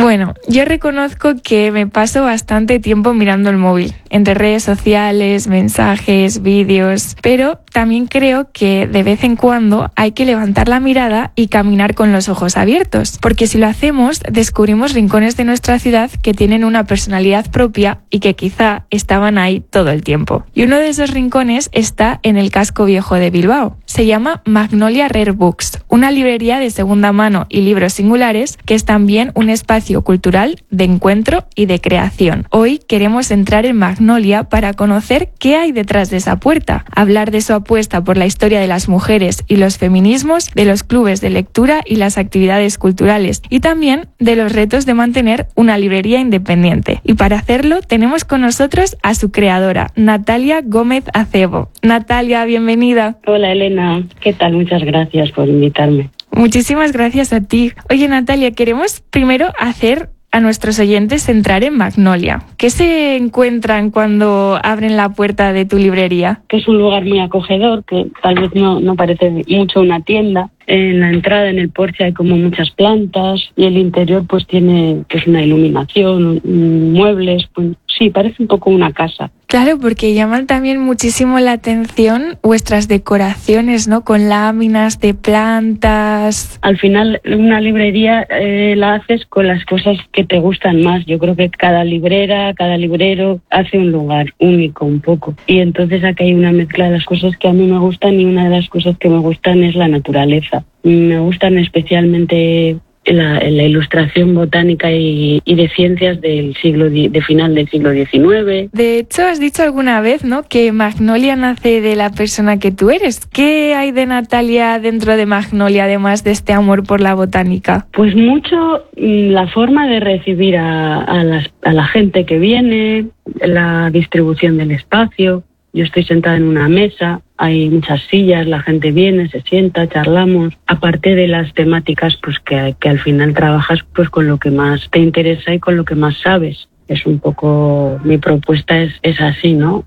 Bueno, yo reconozco que me paso bastante tiempo mirando el móvil, entre redes sociales, mensajes, vídeos, pero también creo que de vez en cuando hay que levantar la mirada y caminar con los ojos abiertos, porque si lo hacemos, descubrimos rincones de nuestra ciudad que tienen una personalidad propia y que quizá estaban ahí todo el tiempo. Y uno de esos rincones está en el casco viejo de Bilbao. Se llama Magnolia Rare Books, una librería de segunda mano y libros singulares que es también un espacio cultural de encuentro y de creación. Hoy queremos entrar en Magnolia para conocer qué hay detrás de esa puerta, hablar de su apuesta por la historia de las mujeres y los feminismos, de los clubes de lectura y las actividades culturales, y también de los retos de mantener una librería independiente. Y para hacerlo tenemos con nosotros a su creadora, Natalia Gómez Acebo. Natalia, bienvenida. Hola Elena, ¿qué tal? Muchas gracias por invitarme. Muchísimas gracias a ti. Oye, Natalia, queremos primero hacer a nuestros oyentes entrar en Magnolia. ¿Qué se encuentran cuando abren la puerta de tu librería? Que es un lugar muy acogedor, que tal vez no parece mucho una tienda. En la entrada, en el porche, hay como muchas plantas y el interior pues tiene pues una iluminación, muebles, pues sí, parece un poco una casa. Claro, porque llaman también muchísimo la atención vuestras decoraciones, ¿no? Con láminas de plantas. Al final, una librería la haces con las cosas que te gustan más. Yo creo que cada librera, cada librero hace un lugar único un poco. Y entonces aquí hay una mezcla de las cosas que a mí me gustan y una de las cosas que me gustan es la naturaleza. Me gustan especialmente la ilustración botánica y de ciencias de final del siglo XIX. De hecho, has dicho alguna vez, ¿no?, que Magnolia nace de la persona que tú eres. ¿Qué hay de Natalia dentro de Magnolia, además de este amor por la botánica? Pues mucho la forma de recibir a la gente que viene, la distribución del espacio. Yo estoy sentada en una mesa, hay muchas sillas, la gente viene, se sienta, charlamos. Aparte de las temáticas, pues que al final trabajas pues con lo que más te interesa y con lo que más sabes. Es un poco, mi propuesta es así, ¿no?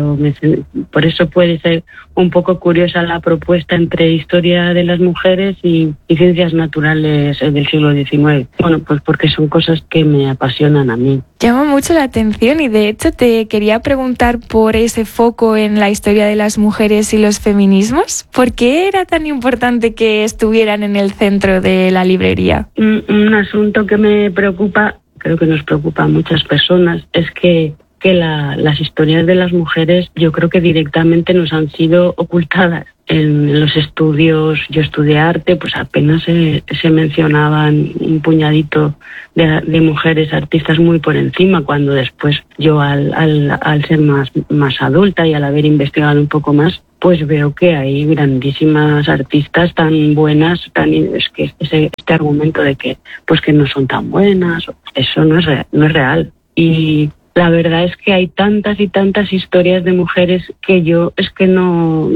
Por eso puede ser un poco curiosa la propuesta entre historia de las mujeres y ciencias naturales del siglo XIX. Bueno, pues porque son cosas que me apasionan a mí. Llama mucho la atención y de hecho te quería preguntar por ese foco en la historia de las mujeres y los feminismos. ¿Por qué era tan importante que estuvieran en el centro de la librería? Un asunto que me preocupa, creo que nos preocupa a muchas personas, es que las historias de las mujeres yo creo que directamente nos han sido ocultadas. En los estudios, yo estudié arte, pues apenas se mencionaban un puñadito de mujeres artistas muy por encima, cuando después yo al ser más adulta y al haber investigado un poco más, pues veo que hay grandísimas artistas tan buenas, es que este argumento de que pues que no son tan buenas, eso no es real. Y la verdad es que hay tantas y tantas historias de mujeres que yo es que no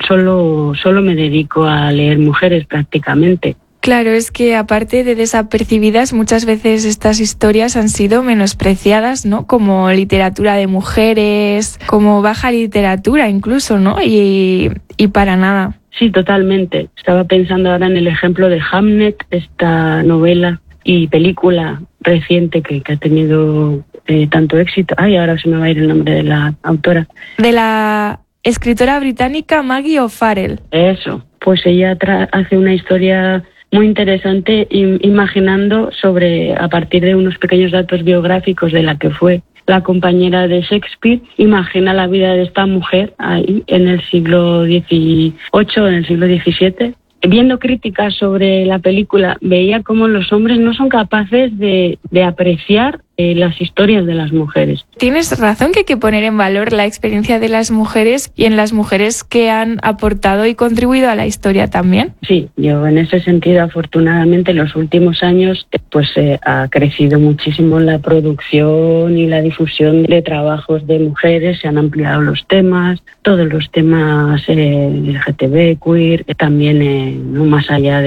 solo me dedico a leer mujeres prácticamente. Claro, es que aparte de desapercibidas, muchas veces estas historias han sido menospreciadas, ¿no? Como literatura de mujeres, como baja literatura incluso, ¿no? Y para nada. Sí, totalmente. Estaba pensando ahora en el ejemplo de Hamnet, esta novela y película reciente que ha tenido tanto éxito. Ay, ahora se me va a ir el nombre de la autora. De la escritora británica Maggie O'Farrell. Eso, pues ella hace una historia muy interesante imaginando a partir de unos pequeños datos biográficos de la que fue la compañera de Shakespeare, imagina la vida de esta mujer ahí en el siglo XVIII, en el siglo XVII. Viendo críticas sobre la película, veía cómo los hombres no son capaces de apreciar las historias de las mujeres. Tienes razón que hay que poner en valor la experiencia de las mujeres y en las mujeres que han aportado y contribuido a la historia también. Sí, yo en ese sentido, afortunadamente, en los últimos años pues ha crecido muchísimo la producción y la difusión de trabajos de mujeres, se han ampliado los temas, todos los temas LGTB, queer, también no más allá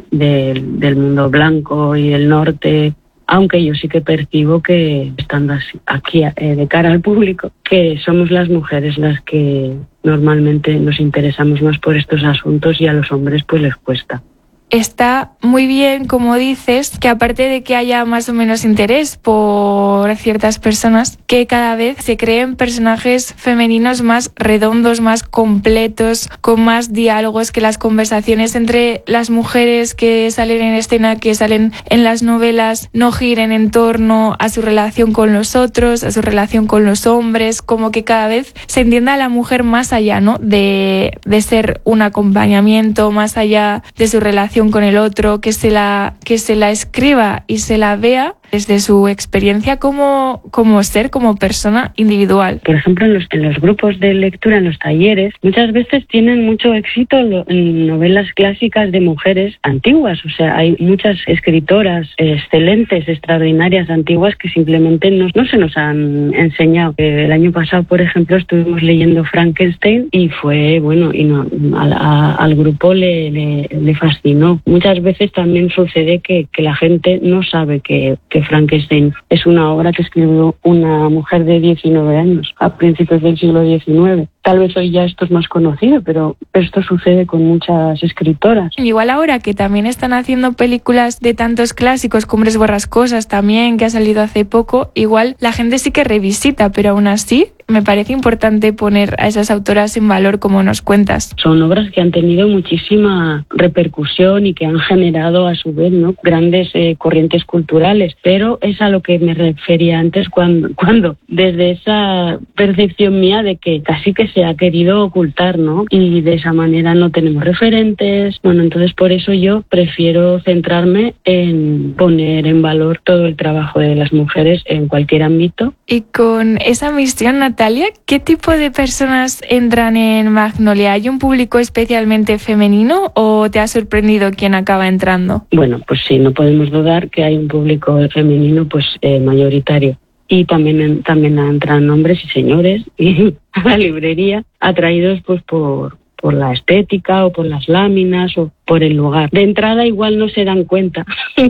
del mundo blanco y del norte. Aunque yo sí que percibo que, estando aquí de cara al público, que somos las mujeres las que normalmente nos interesamos más por estos asuntos y a los hombres pues les cuesta. está muy bien, como dices, que aparte de que haya más o menos interés por ciertas personas, que cada vez se creen personajes femeninos más redondos, más completos, con más diálogos, que las conversaciones entre las mujeres que salen en escena, que salen en las novelas, no giren en torno a su relación con los otros, a su relación con los hombres, como que cada vez se entienda a la mujer más allá, ¿no? De ser un acompañamiento, más allá de su relación con el otro, que se la escriba y se la vea desde su experiencia como ser, como persona individual. Por ejemplo, en los grupos de lectura, en los talleres, muchas veces tienen mucho éxito en novelas clásicas de mujeres antiguas. O sea, hay muchas escritoras excelentes, extraordinarias, antiguas, que simplemente no se nos han enseñado. El año pasado, por ejemplo, estuvimos leyendo Frankenstein y fue, bueno, y no, al grupo le fascinó. Muchas veces también sucede que la gente no sabe que Frankenstein es una obra que escribió una mujer de 19 años a principios del siglo XIX. Tal vez hoy ya esto es más conocido, pero esto sucede con muchas escritoras. Igual ahora que también están haciendo películas de tantos clásicos, Cumbres borrascosas también, que ha salido hace poco, igual la gente sí que revisita, pero aún así me parece importante poner a esas autoras en valor, como nos cuentas. Son obras que han tenido muchísima repercusión y que han generado a su vez, ¿no?, grandes corrientes culturales, pero es a lo que me refería antes cuando desde esa percepción mía de que casi que se ha querido ocultar, ¿no? Y de esa manera no tenemos referentes. Bueno, entonces por eso yo prefiero centrarme en poner en valor todo el trabajo de las mujeres en cualquier ámbito. Y con esa misión, Natalia, ¿qué tipo de personas entran en Magnolia? ¿Hay un público especialmente femenino o te ha sorprendido quién acaba entrando? Bueno, pues sí, no podemos dudar que hay un público femenino pues mayoritario. Y también entran hombres y señores a la librería, atraídos pues por la estética o por las láminas o por el lugar. De entrada igual no se dan cuenta.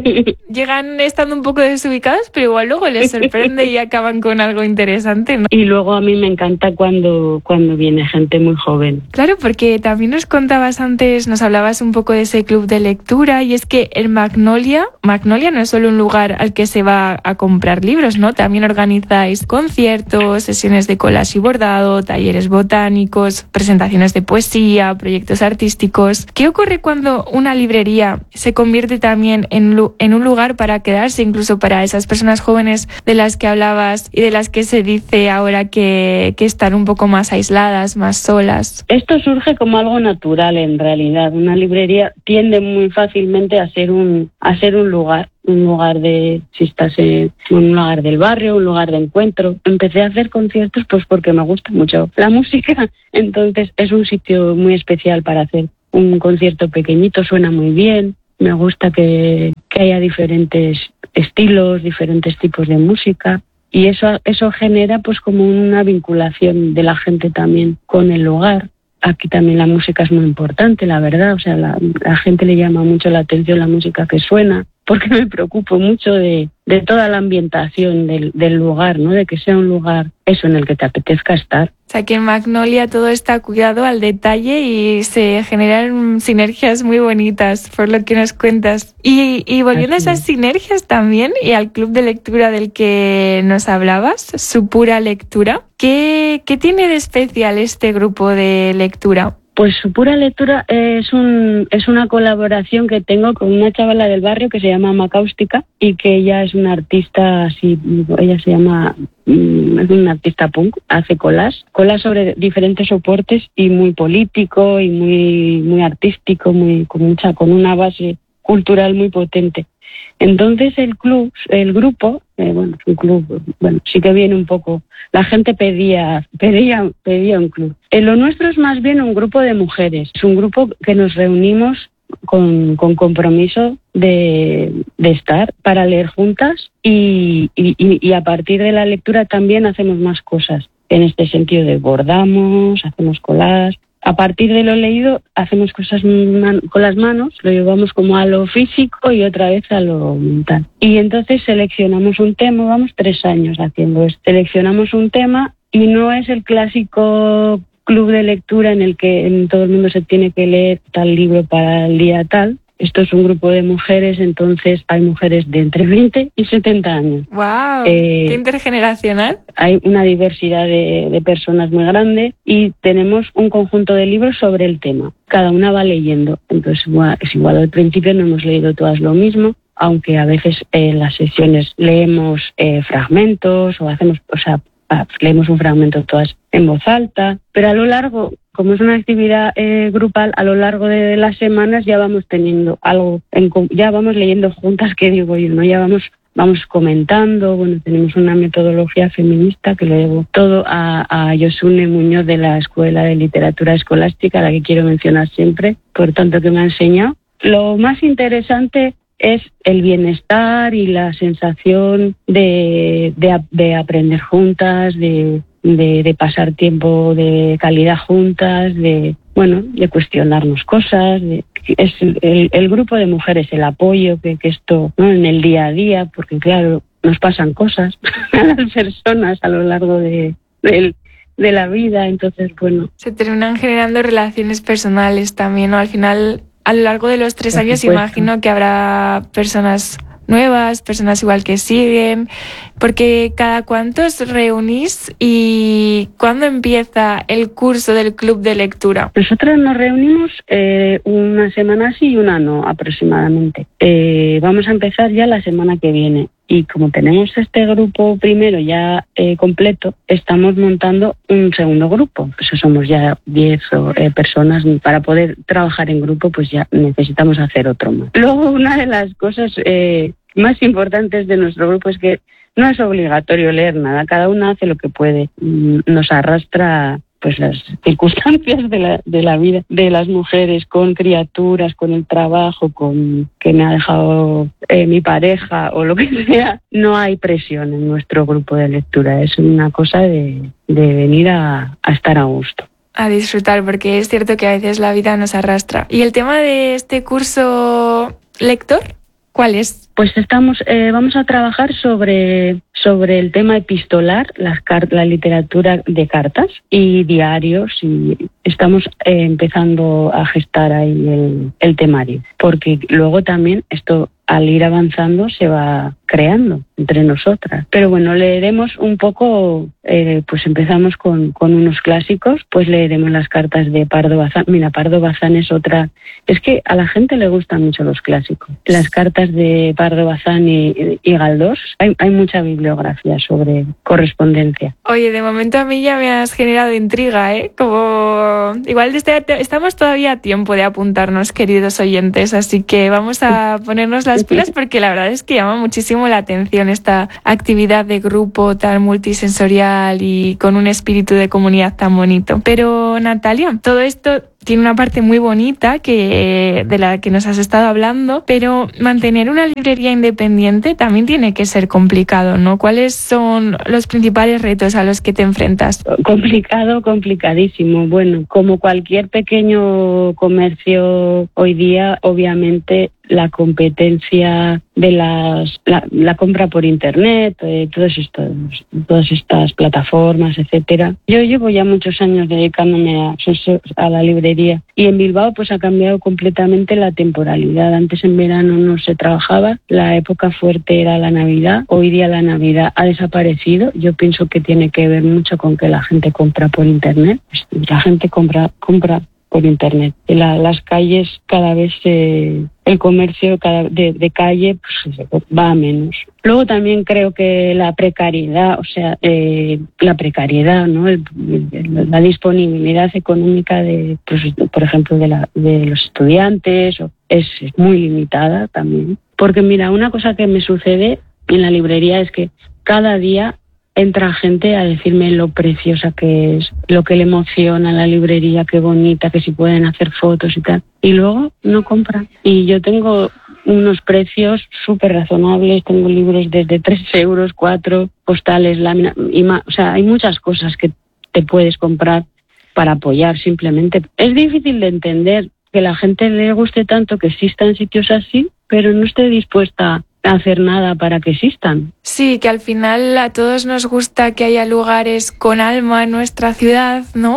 Llegan estando un poco desubicados, pero igual luego les sorprende y acaban con algo interesante, ¿no? Y luego a mí me encanta cuando viene gente muy joven. Claro, porque también nos contabas antes, nos hablabas un poco de ese club de lectura, y es que el Magnolia no es solo un lugar al que se va a comprar libros, ¿no? También organizáis conciertos, sesiones de collage y bordado, talleres botánicos, presentaciones de poesía, proyectos artísticos. ¿Qué ocurre cuando una librería se convierte también en un lugar para quedarse, incluso para esas personas jóvenes de las que hablabas y de las que se dice ahora que están un poco más aisladas, más solas? Esto surge como algo natural en realidad. Una librería tiende muy fácilmente a ser un lugar. Un lugar si estás en un lugar del barrio, un lugar de encuentro. Empecé a hacer conciertos pues porque me gusta mucho la música, entonces es un sitio muy especial para hacer un concierto pequeñito, suena muy bien. Me gusta que haya diferentes estilos, diferentes tipos de música, y eso genera pues como una vinculación de la gente también con el lugar. Aquí también la música es muy importante, la verdad. O sea, la gente le llama mucho la atención la música que suena, porque me preocupo mucho de toda la ambientación del lugar, ¿no? De que sea un lugar eso en el que te apetezca estar. O sea, que en Magnolia todo está cuidado al detalle y se generan sinergias muy bonitas, por lo que nos cuentas. Y volviendo a esas sinergias también, y al club de lectura del que nos hablabas, Su Pura Lectura, ¿qué tiene de especial este grupo de lectura? Pues Su Pura Lectura es una colaboración que tengo con una chavala del barrio que se llama Macaustica, y que ella es una artista así, ella se llama, es una artista punk, hace collage sobre diferentes soportes, y muy político y muy artístico, con una base cultural muy potente. Entonces el grupo, es un club, sí que viene un poco, la gente pedía un club. Lo nuestro es más bien un grupo de mujeres, es un grupo que nos reunimos con compromiso de estar para leer juntas, y a partir de la lectura también hacemos más cosas, en este sentido de bordamos, hacemos collage. A partir de lo leído hacemos cosas con las manos, lo llevamos como a lo físico y otra vez a lo mental. Y entonces seleccionamos un tema, vamos 3 años haciendo esto. Seleccionamos un tema y no es el clásico club de lectura en el que todo el mundo se tiene que leer tal libro para el día tal, Esto es un grupo de mujeres, entonces hay mujeres de entre 20 y 70 años. ¡Wow! ¡Qué intergeneracional! Hay una diversidad de personas muy grande y tenemos un conjunto de libros sobre el tema. Cada una va leyendo, entonces es igual, al principio no hemos leído todas lo mismo, aunque a veces en las sesiones leemos fragmentos leemos un fragmento todas en voz alta, pero a lo largo, como es una actividad grupal, a lo largo de las semanas ya vamos teniendo algo, ya vamos leyendo juntas, que digo yo, ¿no? Ya vamos comentando. Bueno, tenemos una metodología feminista que le debo todo a Yosune Muñoz de la Escuela de Literatura Escolástica, a la que quiero mencionar siempre, por tanto que me ha enseñado. Lo más interesante es el bienestar y la sensación de aprender juntas, de pasar tiempo de calidad juntas, de cuestionarnos cosas. Es el grupo de mujeres, el apoyo que esto, ¿no? En el día a día, porque claro, nos pasan cosas a las personas a lo largo de la vida, entonces bueno. Se terminan generando relaciones personales también, ¿no? Al final, a lo largo de los 3 años, imagino que habrá personas nuevas, personas igual que siguen, porque ¿cada cuánto os reunís y cuándo empieza el curso del club de lectura? Nosotros nos reunimos una semana sí y una no, aproximadamente. Vamos a empezar ya la semana que viene. Y como tenemos este grupo primero ya completo, estamos montando un segundo grupo. Pues somos ya 10 personas. Para poder trabajar en grupo, pues ya necesitamos hacer otro más. Luego, una de las cosas más importantes de nuestro grupo es que no es obligatorio leer nada. Cada una hace lo que puede. Nos arrastra pues las circunstancias de la vida de las mujeres, con criaturas, con el trabajo, con que me ha dejado mi pareja o lo que sea. No hay presión en nuestro grupo de lectura, es una cosa de venir a estar a gusto. A disfrutar, porque es cierto que a veces la vida nos arrastra. ¿Y el tema de este curso lector, cuál es? Pues vamos a trabajar sobre el tema epistolar, la literatura de cartas y diarios, y estamos empezando a gestar ahí el temario, porque luego también esto, al ir avanzando, se va creando entre nosotras. Pero bueno, leeremos un poco, pues empezamos con unos clásicos, pues leeremos las cartas de Pardo Bazán. Mira, Pardo Bazán es otra... Es que a la gente le gustan mucho los clásicos. Las cartas de Pardo Bazán y Galdós, hay mucha bibliografía sobre correspondencia. Oye, de momento a mí ya me has generado intriga, ¿eh? Como... Igual estamos todavía a tiempo de apuntarnos, queridos oyentes, así que vamos a ponernos las pilas, porque la verdad es que llama muchísimo la atención esta actividad de grupo tan multisensorial y con un espíritu de comunidad tan bonito. Pero Natalia, todo esto tiene una parte muy bonita de la que nos has estado hablando, pero mantener una librería independiente también tiene que ser complicado, ¿no? ¿Cuáles son los principales retos a los que te enfrentas? Complicadísimo. Bueno, como cualquier pequeño comercio hoy día, obviamente la competencia de la compra por internet, todas estas plataformas, etcétera. Yo llevo ya muchos años dedicándome a la librería, y en Bilbao pues ha cambiado completamente la temporalidad. Antes en verano no se trabajaba, la época fuerte era la Navidad. Hoy día la Navidad ha desaparecido. Yo pienso que tiene que ver mucho con que la gente compra por internet. La gente compra por internet. Las calles cada vez el comercio de calle pues, va a menos. Luego también creo que la precariedad, ¿no? La disponibilidad económica por ejemplo, de los estudiantes es muy limitada también. Porque mira, una cosa que me sucede en la librería es que cada día entra gente a decirme lo preciosa que es, lo que le emociona la librería, qué bonita, que si pueden hacer fotos y tal. Y luego no compran. Y yo tengo unos precios súper razonables, tengo libros desde 3 euros, 4, postales, láminas, hay muchas cosas que te puedes comprar para apoyar simplemente. Es difícil de entender que la gente le guste tanto que existan sitios así, pero no esté dispuesta a hacer nada para que existan. Sí, que al final a todos nos gusta que haya lugares con alma en nuestra ciudad, ¿no?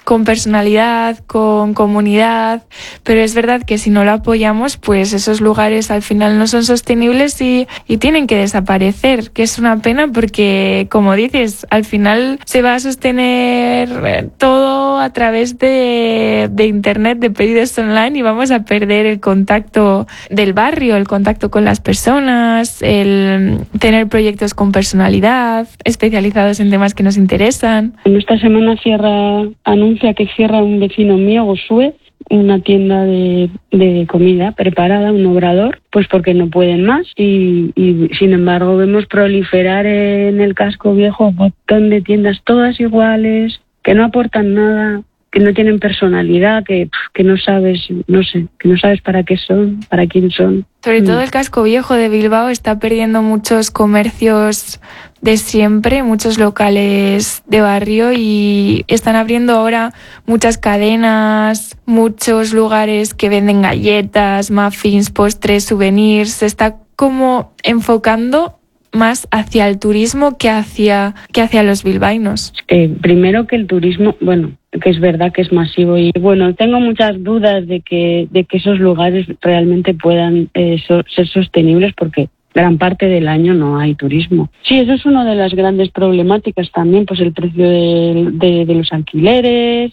con personalidad, con comunidad, pero es verdad que si no lo apoyamos, pues esos lugares al final no son sostenibles y tienen que desaparecer, que es una pena porque, como dices, al final se va a sostener todo a través de internet, de pedidos online, y vamos a perder el contacto del barrio, el contacto con las personas, el tener proyectos con personalidad, especializados en temas que nos interesan. En esta semana anuncia que cierra un vecino mío, Josué, una tienda de comida preparada, un obrador, pues porque no pueden más y sin embargo vemos proliferar en el casco viejo un montón de tiendas todas iguales, que no aportan nada, que no tienen personalidad, que no sabes, que no sabes para qué son, para quién son. Sobre todo el casco viejo de Bilbao está perdiendo muchos comercios de siempre, muchos locales de barrio, y están abriendo ahora muchas cadenas, muchos lugares que venden galletas, muffins, postres, souvenirs. Se está como enfocando más hacia el turismo que hacia los bilbaínos. Primero que el turismo, bueno, que es verdad que es masivo y bueno, tengo muchas dudas de que esos lugares realmente puedan ser sostenibles porque gran parte del año no hay turismo. Sí, eso es una de las grandes problemáticas también, pues el precio de los alquileres,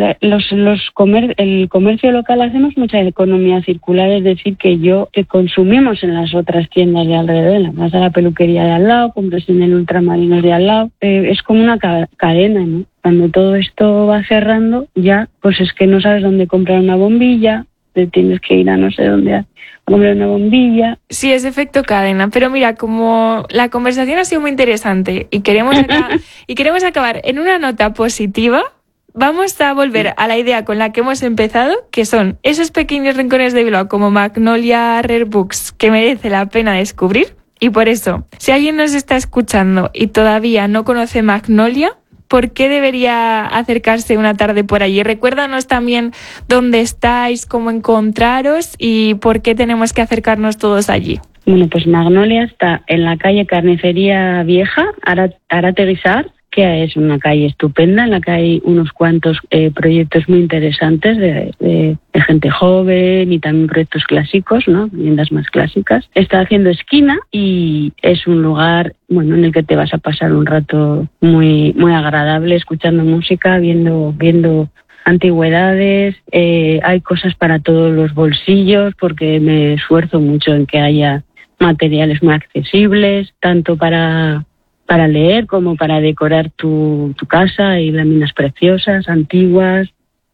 el comercio local. Hacemos mucha economía circular, es decir, que consumimos en las otras tiendas de alrededor, vas a la peluquería de al lado, compras en el Ultramarinos de al lado, es como una cadena, ¿no? Cuando todo esto va cerrando, ya pues es que no sabes dónde comprar una bombilla, te tienes que ir a no sé dónde a comprar una bombilla. Sí, es efecto cadena, pero mira, como la conversación ha sido muy interesante y queremos acabar en una nota positiva, vamos a volver a la idea con la que hemos empezado, que son esos pequeños rincones de Bilbao como Magnolia Rare Books que merece la pena descubrir. Y por eso, si alguien nos está escuchando y todavía no conoce Magnolia, ¿por qué debería acercarse una tarde por allí? Recuérdanos también dónde estáis, cómo encontraros y por qué tenemos que todos allí. Bueno, pues Magnolia está en la calle Carnicería Vieja, Arateguizar, que es una calle estupenda en la que hay unos cuantos proyectos muy interesantes de gente joven y también proyectos clásicos, ¿no? Viviendas más clásicas. Está haciendo esquina y es un lugar, bueno, en el que te vas a pasar un rato muy, muy agradable escuchando música, viendo antigüedades. Hay cosas para todos los bolsillos porque me esfuerzo mucho en que haya materiales muy accesibles, tanto para leer como para decorar tu casa. Hay láminas preciosas, antiguas,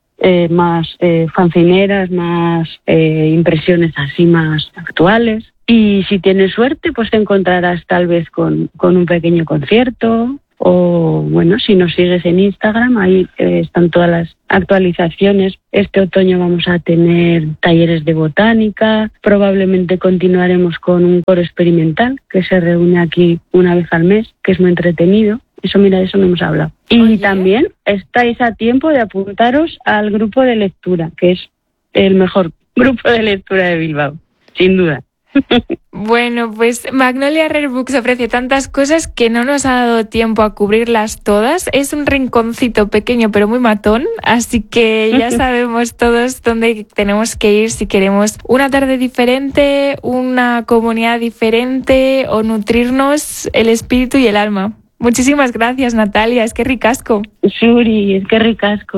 más fancineras, más impresiones así más actuales. Y si tienes suerte, pues te encontrarás tal vez con un pequeño concierto. O bueno, si nos sigues en Instagram, ahí están todas las actualizaciones. Este otoño vamos a tener talleres de botánica, probablemente continuaremos con un coro experimental que se reúne aquí una vez al mes, que es muy entretenido. Eso no hemos hablado. Y también estáis a tiempo de apuntaros al grupo de lectura, que es el mejor grupo de lectura de Bilbao, sin duda. Bueno, pues Magnolia Rare Books ofrece tantas cosas que no nos ha dado tiempo a cubrirlas todas. Es un rinconcito pequeño pero muy matón, así que ya sabemos todos dónde tenemos que ir si queremos una tarde diferente, una comunidad diferente o nutrirnos el espíritu y el alma. Muchísimas gracias, Natalia, es que ricasco. Suri, es que ricasco.